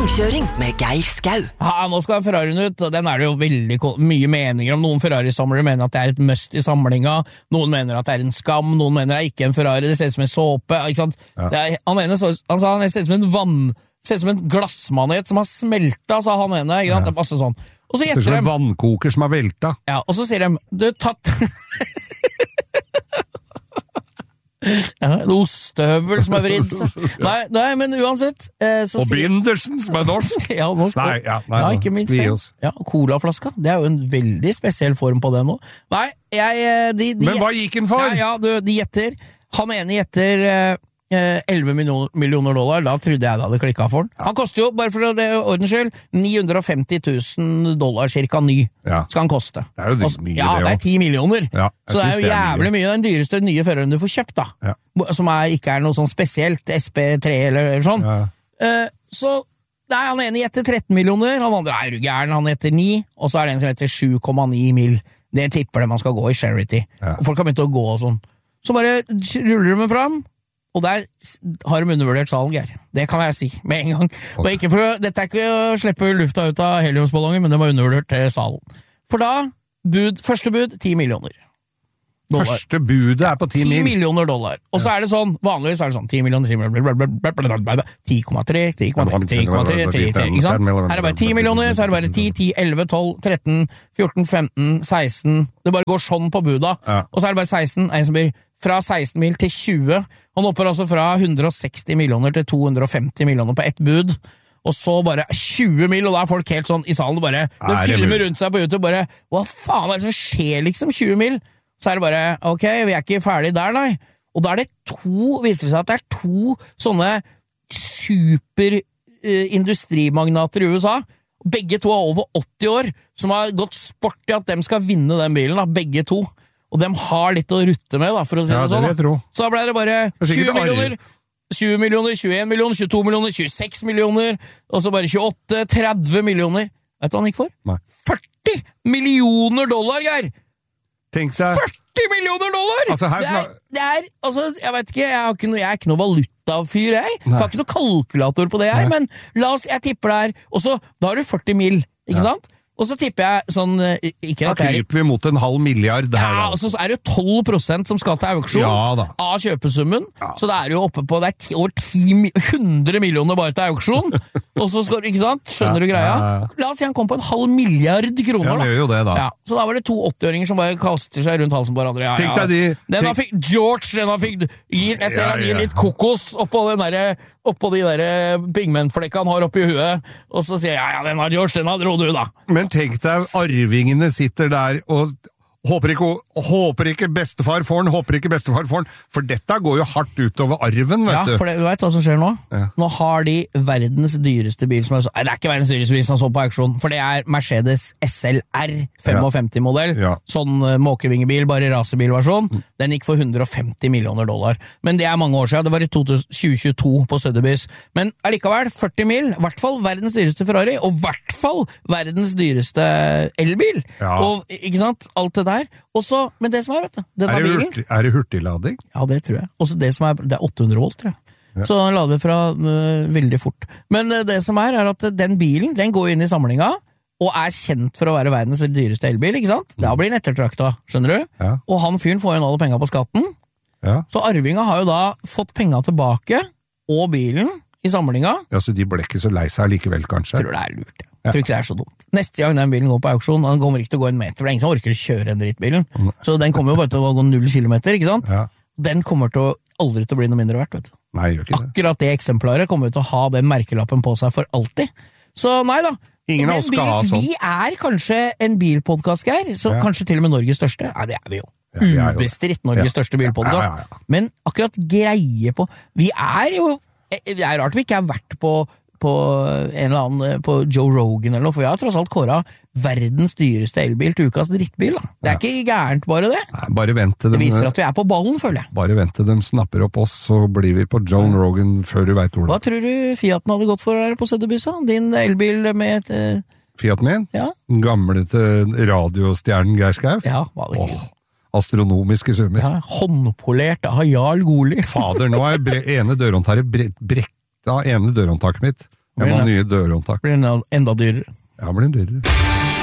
Langkjøring med Geir Skau. Ja, nå skal Ferrarien ut, og den det jo veldig mye meninger om. Noen Ferrari-samlere mener at det et must i samlinga, noen mener at det en skam, noen mener det ikke en Ferrari, det ser ut som en såpe, ikke sant? Ja. Han sa han ser ut som en ser ut som en glassmanet som har smelta, sa han ene, ikke sant? Det masse sånn. Og så ser ut som en vannkoker som har velta. Ja, og så sier de, du tatt... Ja, en ostehøvel som vridd seg. Nei, men uansett så og Bindersen som norsk. Ja, norsk. Nei, ikke minst det. Ja, colaflaska, det jo en veldig spesiell form på det nå. Nei, men hva gikk den for? Ja, de gjetter. Han ene gjetter 11 millioner dollar, da trodde jeg det hadde klikket for den. Han koster jo, bare for det ordens skyld, 950 000 dollar cirka ny, skal han koste. Det jo mye, ja, det 10 millioner. Ja, så det jo jævlig mye. Den dyreste nye Ferrarien du får kjøpt da, som ikke noe sånn spesielt, SP3 eller sånn. Så nei, han ene gjetter 13 millioner, han andre gæren, han gjetter 9, og så det en som heter 7,9 mil. Det tipper det man skal gå i charity. Og folk har begynt å gå og sånn. Så bare ruller de fram, og der har de undervurdert salen, Geir. Det kan jeg si, med en gang. Og ikke dette ikke å slippe lufta ut av heliumsballonger, men de har undervurdert salen. For da, første bud, 10 millioner dollar. Første budet på 10 10 millioner dollar. Og så det sånn, vanligvis det sånn, 10 millioner, 10,3, 10,3, 10,3, 10, ikke sant? Her bare 10 millioner, så det bare 10, 10, 11, 12, 13, 14, 15, 16. Det bare går sånn på buda. Og så det bare 16, en som blir fra 16 mil til 20. Han hopper altså fra 160 millioner til 250 millioner på ett bud. Og så bare 20 mil, og da folk helt sånn i salen, bare, de filmer rundt seg på YouTube, bare, hva faen det som skjer liksom, 20 mil? Så det bare, ok, vi ikke ferdig der, nei. Og da det viser det seg at det to sånne super industrimagnater i USA, begge to over 80 år, som har gått sport i at de skal vinne den bilen, da, begge to. Og de har litt å rutte med, da, for å si det sånn. Så da ble det bare 20 millioner, 20 millioner, 21 millioner, 22 millioner, 26 millioner, og så bare 28, 30 millioner. Vet du hva han gikk for? Nei. 40 millioner dollar, Geir! Tenk deg... 40 millioner dollar! Altså, altså, jeg vet ikke, jeg ikke noe valutafyr, jeg. Jeg har ikke noe kalkulator på det her, men jeg tipper det her. Og så, da har du 40 mil, ikke sant? Og så tipper jeg sånn... Da kryper vi mot 500 milliard her. Ja, og så det jo 12% som skal til auksjon av kjøpesummen. Så det jo oppe på over 100 millioner bare til auksjon. Og så skal, ikke sant? Skjønner du greia? La oss si han kom på 500 milliard kroner, da. Ja, det gjør jo det, da. Så da var det 2 80-åringer som bare kaster seg rundt halsen på hverandre. Tenk deg de... Den fikk George, jeg ser han gir litt kokos oppå de der pigmentflekkene han har oppi huet, og så sier jeg, den har George, den har dro du, da. Men tenk deg, arvingene sitter der og håper ikke bestefar får den, for dette går jo hardt utover arven, vet du. Ja, for du vet hva som skjer nå? Nå har de verdens dyreste bil, det ikke verdens dyreste bil som så på auksjon, for det Mercedes SLR 55-modell, sånn måkevingebil, bare rasebilversjon, den gikk for 150 millioner dollar. Men det mange år siden, det var i 2022 på Sotheby's. Men allikevel, 40 mil, i hvert fall verdens dyreste Ferrari, og i hvert fall verdens dyreste elbil. Og, ikke sant, alt det der. Og så, men det som vet du, denne bilen... det hurtiglading? Ja, det tror jeg. Og så det som det 800 volt, tror jeg. Så den lader fra veldig fort. Men det som at den bilen, den går inn i samlinga, og kjent for å være verdens dyreste elbil, ikke sant? Da blir den ettertrakta, skjønner du? Og han fyren får jo alle penger på skatten. Så arvinga har jo da fått penger tilbake, og bilen i samlinga. Ja, så de ble ikke så lei seg likevel, kanskje? Tror det lurt, ja. Jeg tror ikke det så dumt. Neste gang den bilen går på auksjon, den kommer ikke til å gå en meter, for det ingen som orker å kjøre den drittbilen. Så den kommer jo bare til å gå 0 kilometer, ikke sant? Den kommer aldri til å bli noe mindre verdt, vet du. Nei, gjør ikke det. Akkurat det eksemplaret kommer til å ha den merkelappen på seg for alltid. Så nei da. Ingen av oss skal ha sånn. Vi kanskje en bilpodcast, Geir, så kanskje til og med Norges største. Ja, det vi jo. Ubestridt Norges største bilpodcast. Men akkurat greie på... Vi jo... Det rart vi ikke har vært på en eller annen, på Joe Rogan eller noe, for jeg har tross alt kåret verdens dyreste elbil til ukas drittbil, da. Det ikke gærent bare det. Nei, bare vent til det viser at vi på ballen, føler jeg. Bare vent til de snapper opp oss, så blir vi på Joe Rogan før du vet hvor det. Hva tror du Fiaten hadde gått for her på Sotheby's? Din elbil med et... Fiaten min? Ja. Den gamle til radiostjernen Geir Skau? Ja, var det ikke. Astronomiske summer. Ja, håndpolert av Jarl Goli. Fader, nå ene dørhåndtaket brekt av ene dørhåndtaket mitt. Jeg må ha nye dørhåndtak. Blir enda dyrere. Ja, blir dyrere.